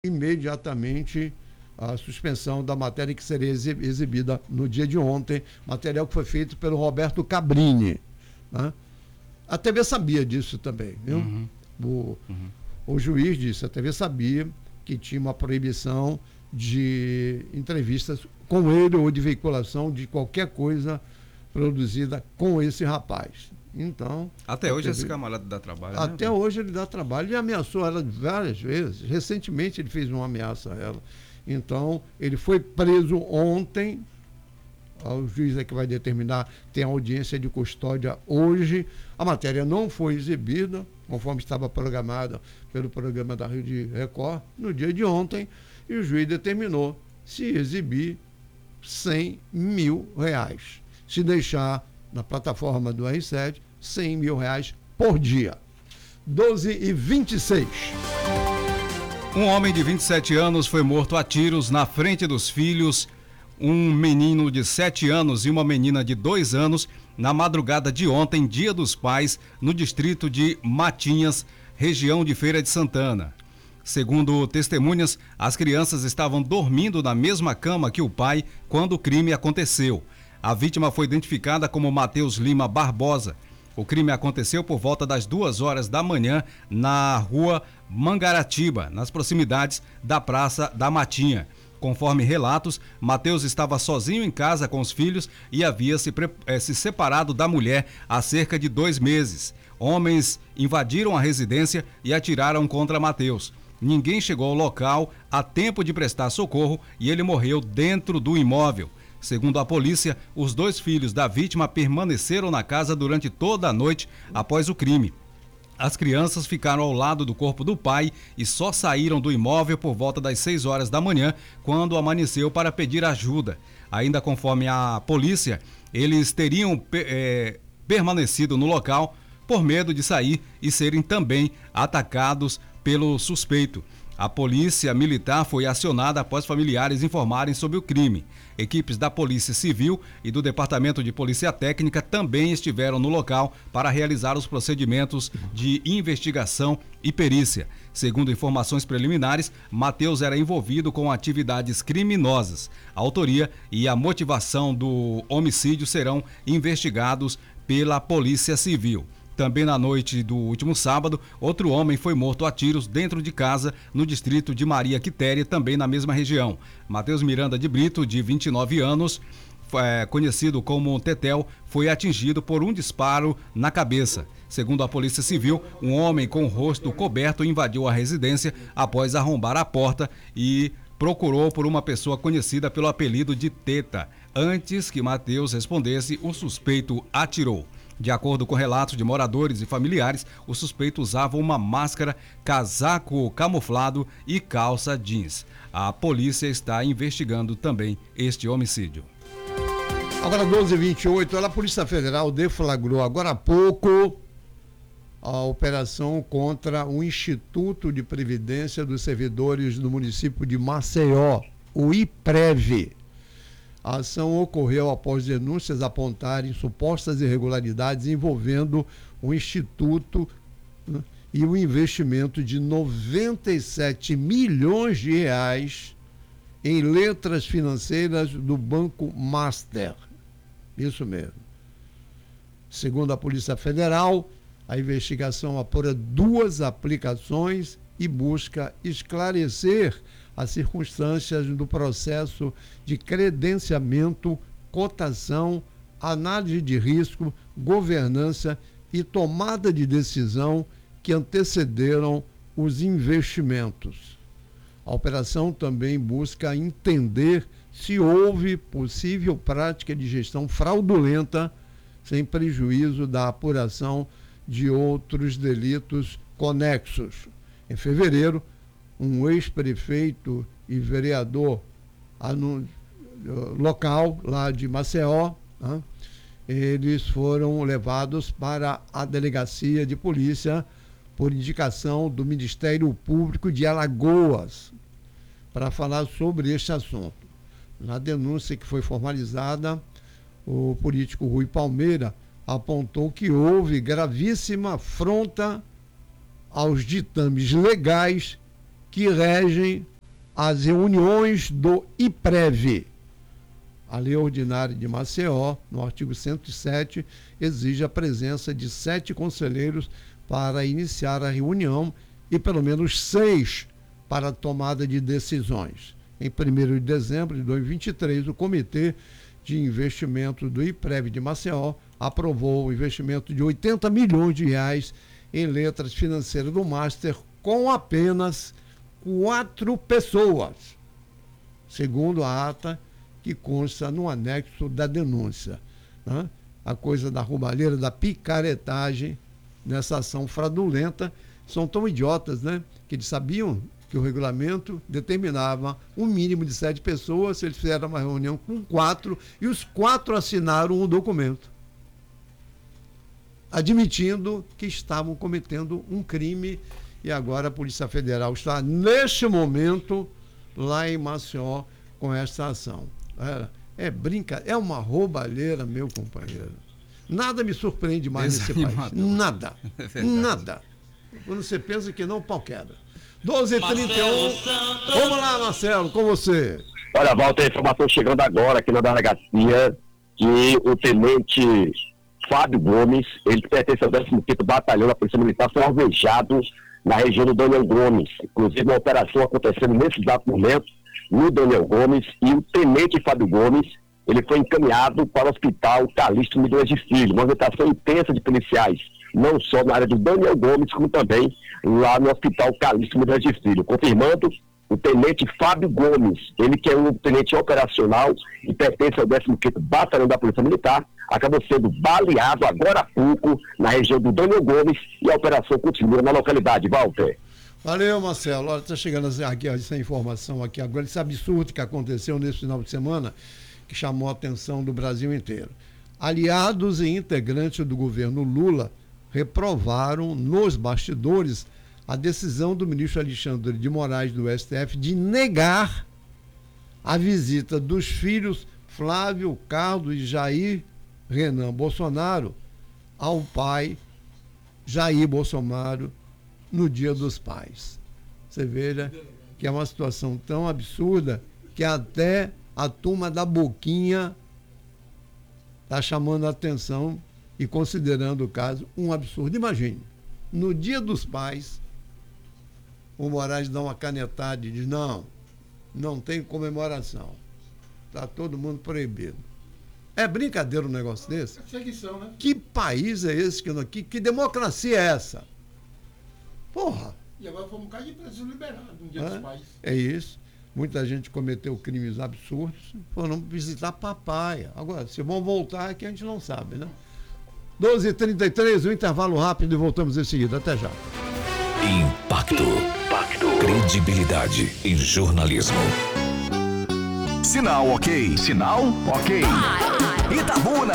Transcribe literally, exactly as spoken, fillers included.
imediatamente a suspensão da matéria que seria exibida no dia de ontem, material que foi feito pelo Roberto Cabrini, né? A T V sabia disso também, viu? Uhum. O, uhum. o juiz disse, a T V sabia que tinha uma proibição de entrevistas com ele ou de veiculação de qualquer coisa produzida com esse rapaz. Então, até hoje esse camarada dá trabalho, né? Até hoje ele dá trabalho. Ele ameaçou ela várias vezes. Recentemente ele fez uma ameaça a ela. Então, ele foi preso ontem. O juiz é que vai determinar, tem audiência de custódia hoje. A matéria não foi exibida, conforme estava programada pelo programa da Rede Record, no dia de ontem, e o juiz determinou se exibir cem mil reais. Se deixar na plataforma do R sete, cem mil reais por dia. doze e vinte e seis. Um homem de vinte e sete anos foi morto a tiros na frente dos filhos, um menino de sete anos e uma menina de dois anos, na madrugada de ontem, Dia dos Pais, no distrito de Matinhas, região de Feira de Santana. Segundo testemunhas, as crianças estavam dormindo na mesma cama que o pai quando o crime aconteceu. A vítima foi identificada como Matheus Lima Barbosa. O crime aconteceu por volta das duas horas da manhã na rua Mangaratiba, nas proximidades da Praça da Matinha. Conforme relatos, Matheus estava sozinho em casa com os filhos e havia se, eh, se separado da mulher há cerca de dois meses. Homens invadiram a residência e atiraram contra Matheus. Ninguém chegou ao local a tempo de prestar socorro e ele morreu dentro do imóvel. Segundo a polícia, os dois filhos da vítima permaneceram na casa durante toda a noite após o crime. As crianças ficaram ao lado do corpo do pai e só saíram do imóvel por volta das seis horas da manhã, quando amanheceu para pedir ajuda. Ainda conforme a polícia, eles teriam é, permanecido no local por medo de sair e serem também atacados pelo suspeito. A polícia militar foi acionada após familiares informarem sobre o crime. Equipes da Polícia Civil e do Departamento de Polícia Técnica também estiveram no local para realizar os procedimentos de investigação e perícia. Segundo informações preliminares, Matheus era envolvido com atividades criminosas. A autoria e a motivação do homicídio serão investigados pela Polícia Civil. Também na noite do último sábado, outro homem foi morto a tiros dentro de casa no distrito de Maria Quitéria, também na mesma região. Matheus Miranda de Brito, de vinte e nove anos, é, conhecido como Tetel, foi atingido por um disparo na cabeça. Segundo a Polícia Civil, um homem com o rosto coberto invadiu a residência após arrombar a porta e procurou por uma pessoa conhecida pelo apelido de Teta. Antes que Matheus respondesse, o suspeito atirou. De acordo com relatos de moradores e familiares, o suspeito usava uma máscara, casaco camuflado e calça jeans. A polícia está investigando também este homicídio. Agora doze e vinte e oito, a Polícia Federal deflagrou agora há pouco a operação contra o Instituto de Previdência dos Servidores do município de Maceió, o IPREV. A ação ocorreu após denúncias apontarem supostas irregularidades envolvendo o Instituto, né, e o investimento de noventa e sete milhões de reais em letras financeiras do Banco Master. Isso mesmo. Segundo a Polícia Federal, a investigação apura duas aplicações e busca esclarecer as circunstâncias do processo de credenciamento, cotação, análise de risco, governança e tomada de decisão que antecederam os investimentos. A operação também busca entender se houve possível prática de gestão fraudulenta, sem prejuízo da apuração de outros delitos conexos. Em fevereiro, um ex-prefeito e vereador anu, local, lá de Maceió, né, eles foram levados para a delegacia de polícia por indicação do Ministério Público de Alagoas para falar sobre este assunto. Na denúncia que foi formalizada, o político Rui Palmeira apontou que houve gravíssima afronta aos ditames legais que regem as reuniões do IPREV. A Lei Ordinária de Maceió, no artigo cento e sete, exige a presença de sete conselheiros para iniciar a reunião e pelo menos seis para a tomada de decisões. Em primeiro de dezembro de dois mil e vinte e três, o Comitê de Investimento do IPREV de Maceió aprovou o investimento de oitenta milhões de reais em letras financeiras do Master com apenas quatro pessoas, segundo a ata que consta no anexo da denúncia. Né? A coisa da roubalheira, da picaretagem nessa ação fraudulenta, são tão idiotas, né? Que eles sabiam que o regulamento determinava um mínimo de sete pessoas, eles fizeram uma reunião com quatro e os quatro assinaram um documento admitindo que estavam cometendo um crime, e agora a Polícia Federal está, neste momento, lá em Maceió com essa ação. É, é brincadeira, é uma roubalheira, meu companheiro. Nada me surpreende mais nesse país. Nada. É nada. Quando você pensa que não, pau quebra. doze e trinta e um. Vamos lá, Marcelo, com você. Olha, Walter, a informação chegando agora aqui na delegacia que o tenente Fábio Gomes, ele pertence ao décimo quinto Batalhão da Polícia Militar, foi alvejado na região do Daniel Gomes. Inclusive, uma operação acontecendo nesse exato momento no Daniel Gomes, e o tenente Fábio Gomes, ele foi encaminhado para o Hospital Calixto Medeiros de Filho, uma movimentação intensa de policiais, não só na área do Daniel Gomes, como também lá no Hospital Calixto Medeiros de Filho. Confirmando, o tenente Fábio Gomes, ele que é um tenente operacional e pertence ao décimo quinto Batalhão da Polícia Militar, acabou sendo baleado agora há pouco na região do Daniel Gomes, e a operação continua na localidade. Walter. Valeu, Marcelo. Olha, está chegando aqui ó, essa informação aqui agora, esse absurdo que aconteceu nesse final de semana, que chamou a atenção do Brasil inteiro. Aliados e integrantes do governo Lula reprovaram nos bastidores a decisão do ministro Alexandre de Moraes do S T F de negar a visita dos filhos Flávio, Carlos e Jair Renan Bolsonaro ao pai Jair Bolsonaro no Dia dos Pais. Você veja que é uma situação tão absurda que até a turma da boquinha está chamando a atenção e considerando o caso um absurdo. Imagine, no Dia dos Pais, o Moraes dá uma canetada e diz, não, não tem comemoração. Está todo mundo proibido. É brincadeira um negócio desse? É seguição, né? Que país é esse? Que, que, que democracia é essa? Porra! E agora foi um bocado de preso liberado no Dia é, dos Pais. É isso. Muita gente cometeu crimes absurdos, foram visitar papai. Agora, se vão voltar, é que a gente não sabe, né? doze e trinta e três, um intervalo rápido e voltamos em seguida. Até já. Impacto. Impacto. Credibilidade em jornalismo. Sinal ok. Sinal ok. Itabuna.